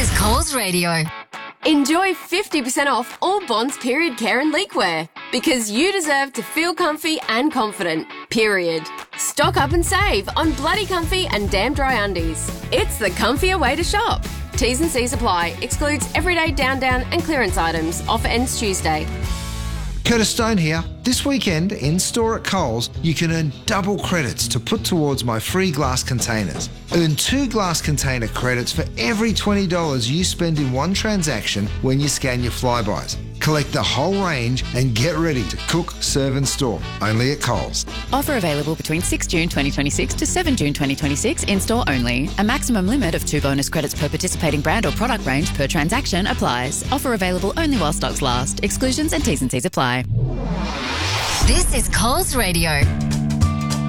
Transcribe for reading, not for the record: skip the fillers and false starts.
is Coles Radio. Enjoy 50% off all Bonds period care and leakwear, because you deserve to feel comfy and confident, period. Stock up and save on Bloody Comfy and Damn Dry Undies. It's the comfier way to shop. T's and C's apply. Excludes everyday down and clearance items. Offer ends Tuesday. Curtis Stone here. This weekend, in-store at Coles, you can earn double credits to put towards my free glass containers. Earn 2 glass container credits for every $20 you spend in one transaction when you scan your Flybys. Collect the whole range and get ready to cook, serve and store. Only at Coles. Offer available between 6 June 2026 to 7 June 2026, in-store only. A maximum limit of 2 bonus credits per participating brand or product range per transaction applies. Offer available only while stocks last. Exclusions and T's and C's apply. This is Coles Radio.